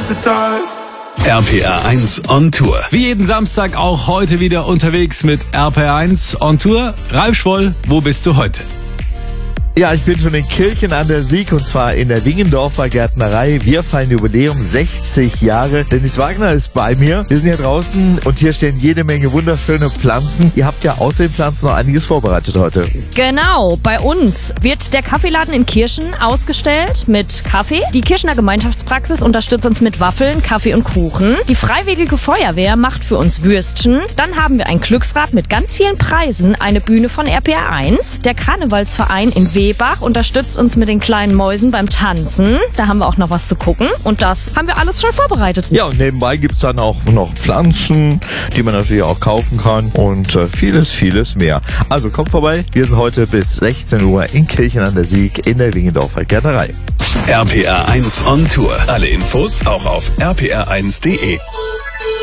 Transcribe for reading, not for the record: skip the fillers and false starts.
RPR 1 on Tour. Wie jeden Samstag auch heute wieder unterwegs mit RPR 1 on Tour. Ralf Schwoll, wo bist du heute? Ja, ich bin schon in Kirchen an der Sieg und zwar in der Wingendorfer Gärtnerei. Wir feiern Jubiläum 60 Jahre. Dennis Wagner ist bei mir. Wir sind hier draußen und hier stehen jede Menge wunderschöne Pflanzen. Ihr habt ja außer den Pflanzen noch einiges vorbereitet heute. Genau, bei uns wird der Kaffeeladen in Kirchen ausgestellt mit Kaffee. Die Kirchener Gemeinschaftspraxis unterstützt uns mit Waffeln, Kaffee und Kuchen. Die Freiwillige Feuerwehr macht für uns Würstchen. Dann haben wir ein Glücksrad mit ganz vielen Preisen, eine Bühne von RPR 1. Der Karnevalsverein in Wehbach unterstützt uns mit den kleinen Mäusen beim Tanzen. Da haben wir auch noch was zu gucken. Und das haben wir alles schon vorbereitet. Ja, und nebenbei gibt's dann auch noch Pflanzen, die man natürlich auch kaufen kann und vieles, vieles mehr. Also kommt vorbei. Wir sind heute bis 16 Uhr in Kirchen an der Sieg in der Wingendorfer Gärtnerei. RPR 1 on Tour. Alle Infos auch auf rpr1.de.